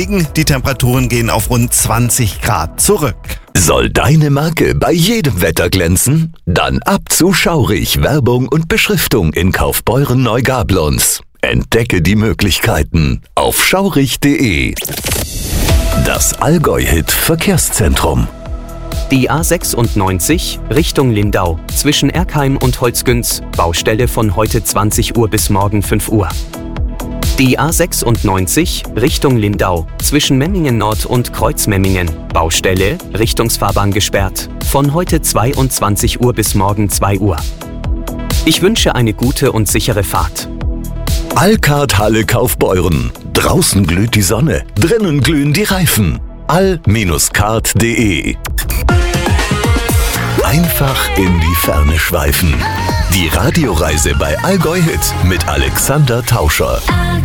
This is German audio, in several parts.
Die Temperaturen gehen auf rund 20 Grad zurück. Soll deine Marke bei jedem Wetter glänzen? Dann ab zu Schaurig Werbung und Beschriftung in Kaufbeuren Neugablonz. Entdecke die Möglichkeiten auf schaurig.de. Das Allgäu-Hit Verkehrszentrum. Die A96 Richtung Lindau zwischen Erkheim und Holzgünz, Baustelle von heute 20 Uhr bis morgen 5 Uhr. Die A96 Richtung Lindau zwischen Memmingen Nord und Kreuzmemmingen, Baustelle, Richtungsfahrbahn gesperrt, von heute 22 Uhr bis morgen 2 Uhr. Ich wünsche eine gute und sichere Fahrt. Alcard Halle Kaufbeuren. Draußen glüht die Sonne, drinnen glühen die Reifen. all-card.de. Einfach in die Ferne schweifen. Die Radioreise bei Allgäu Hit mit Alexander Tauscher.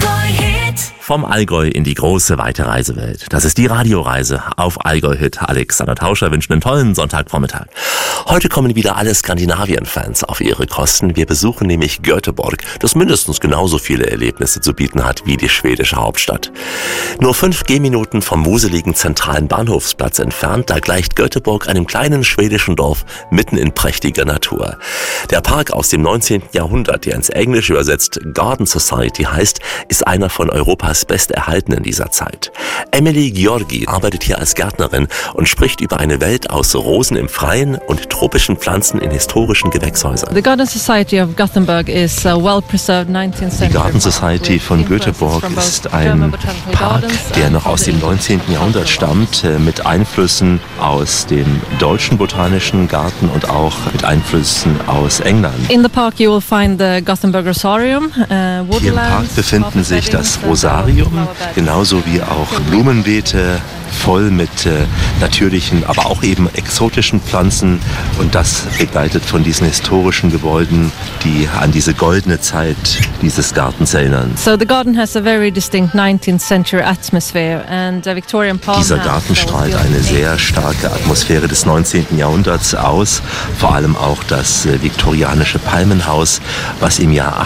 Vom Allgäu in die große, weite Reisewelt. Das ist die Radioreise auf Allgäu Hit. Alexander Tauscher wünscht einen tollen Sonntagvormittag. Heute kommen wieder alle Skandinavien-Fans auf ihre Kosten. Wir besuchen nämlich Göteborg, das mindestens genauso viele Erlebnisse zu bieten hat wie die schwedische Hauptstadt. Nur 5 Gehminuten vom wuseligen zentralen Bahnhofsplatz entfernt, da gleicht Göteborg einem kleinen schwedischen Dorf mitten in prächtiger Natur. Der Park aus dem 19. Jahrhundert, der ins Englische übersetzt Garden Society heißt, ist einer von Europas besterhaltenen dieser Zeit. Emily Georgi arbeitet hier als Gärtnerin und spricht über eine Welt aus Rosen im Freien und tropischen Pflanzen in historischen Gewächshäusern. The Garden Society of Gothenburg is a well-preserved 19th century. Die Garden Society von Göteborg ist ein Park, der noch aus dem 19. Jahrhundert stammt, mit Einflüssen aus dem deutschen botanischen Garten und auch mit Einflüssen aus England. In the park you will find the Gothenburg Rosarium, Hier im Park befinden sich das Rosarium, genauso wie auch Blumenbeete, voll mit natürlichen, aber auch eben exotischen Pflanzen, und das begleitet von diesen historischen Gebäuden, die an diese goldene Zeit dieses Gartens erinnern. So the garden has a very distinct 19th century atmosphere and the Victorian palm. Dieser Garten strahlt eine sehr starke Atmosphäre des 19. Jahrhunderts aus, vor allem auch das viktorianische Palmenhaus, was im Jahr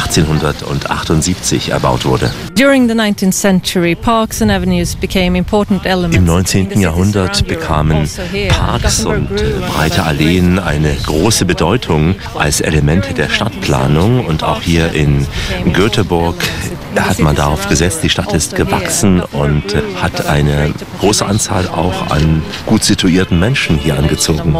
1878 erbaut wurde. During the 19th century, parks and avenues became important elements. Im 19. Jahrhundert bekamen Parks und breite Alleen eine große Bedeutung als Elemente der Stadtplanung, und auch hier in Göteborg hat man darauf gesetzt, die Stadt ist gewachsen und hat eine große Anzahl auch an gut situierten Menschen hier angezogen.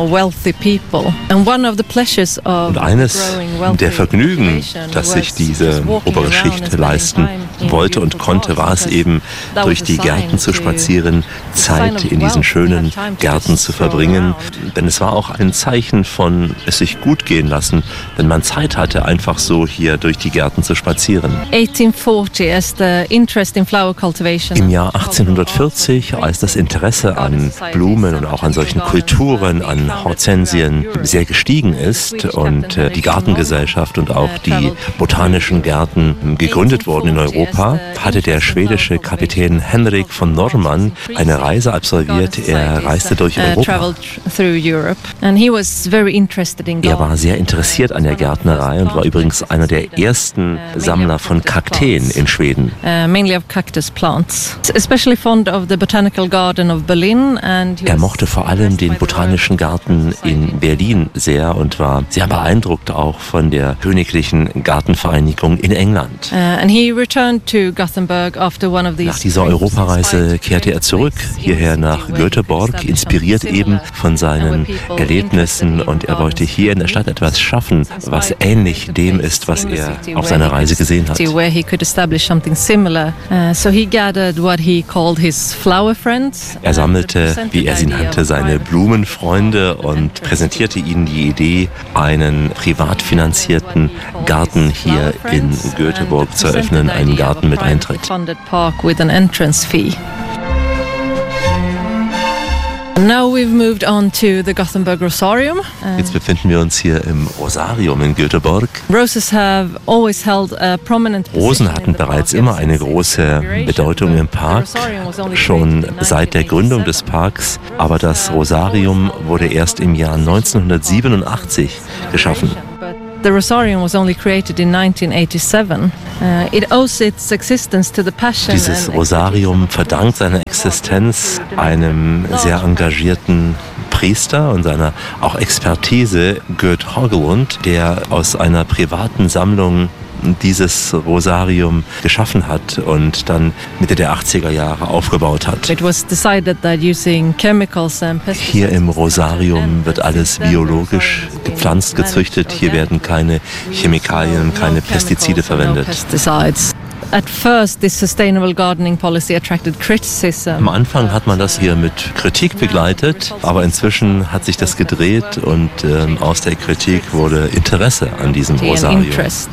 Und eines der Vergnügen, das sich diese obere Schicht leisten wollte und konnte, war es eben, durch die Gärten zu spazieren, Zeit in diesen schönen Gärten zu verbringen. Denn es war auch ein Zeichen von es sich gut gehen lassen, wenn man Zeit hatte, einfach so hier durch die Gärten zu spazieren. Im Jahr 1840, als das Interesse an Blumen und auch an solchen Kulturen, an Hortensien sehr gestiegen ist und die Gartengesellschaft und auch die botanischen Gärten gegründet wurden in Europa, hatte der schwedische Kapitän Henrik von Norman eine Reise absolviert. Er reiste durch Europa. Er war sehr interessiert an der Gärtnerei und war übrigens einer der ersten Sammler von Kakteen in Schweden. Er mochte vor allem den Botanischen Garten in Berlin sehr und war sehr beeindruckt auch von der Königlichen Gartenvereinigung in England. Nach dieser Europareise kehrte er zurück hierher nach Göteborg, inspiriert eben von seinen Erlebnissen, und er wollte hier in der Stadt etwas schaffen, was ähnlich dem ist, was er auf seiner Reise gesehen hat. Er sammelte, wie er sie nannte, seine Blumenfreunde und präsentierte ihnen die Idee, einen privat finanzierten Garten hier in Göteborg zu eröffnen, einen Garten mit Eintritt. Now we've moved on to the Gothenburg Rosarium. Jetzt befinden wir uns hier im Rosarium in Göteborg. Rosen hatten bereits immer eine große Bedeutung im Park, schon seit der Gründung des Parks, aber das Rosarium wurde erst im Jahr 1987 geschaffen. the Rosarium was only created in 1987. It owes its existence to the passion. Dieses Rosarium verdankt seine Existenz einem sehr engagierten Priester und seiner auch Expertise, Gert Haglund, der aus einer privaten Sammlung dieses Rosarium geschaffen hat und dann Mitte der 80er Jahre aufgebaut hat. Hier im Rosarium wird alles biologisch gepflanzt, gezüchtet. Hier werden keine Chemikalien, keine Pestizide verwendet. Am Anfang hat man das hier mit Kritik begleitet, aber inzwischen hat sich das gedreht und aus der Kritik wurde Interesse an diesem Rosarium.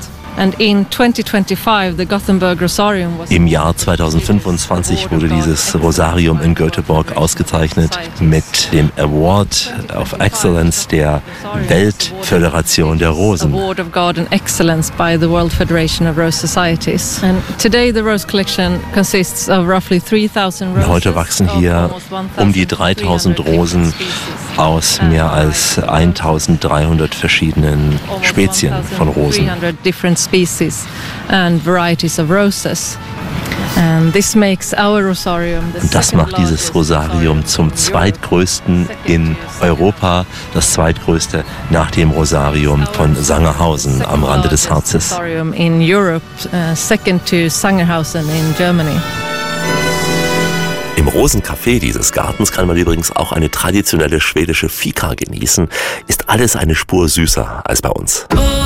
Im Jahr 2025 wurde dieses Rosarium in Göteborg ausgezeichnet mit dem Award of Excellence der Weltföderation der Rosen. Award of Garden Excellence by the World Federation of Rose Societies. And today the rose collection consists of roughly 3,000 roses. Heute wachsen hier um die 3.000 Rosen aus mehr als 1.300 verschiedenen Spezien von Rosen. 300 different species and varieties of roses. And this makes our Rosarium Und das macht dieses Rosarium zum zweitgrößten in Europa, das zweitgrößte nach dem Rosarium von Sangerhausen am Rande des Harzes. Rosarium in Europe, second to Sangerhausen in Germany. Im Rosencafé dieses Gartens kann man übrigens auch eine traditionelle schwedische Fika genießen. Ist alles eine Spur süßer als bei uns.